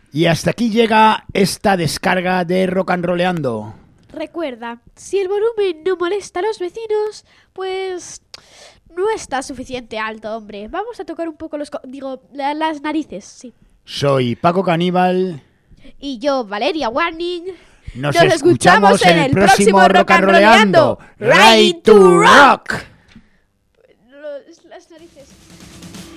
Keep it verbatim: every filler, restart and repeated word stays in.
Y hasta aquí llega esta descarga de Rock and Roleando. Recuerda, si el volumen no molesta a los vecinos, pues no está suficiente alto, hombre. Vamos a tocar un poco los... Co- digo, la- las narices, sí. Soy Paco Caníbal. Y yo, Valeria Warning. Nos, escuchamos en el próximo Rock and Roleando. Right to Rock.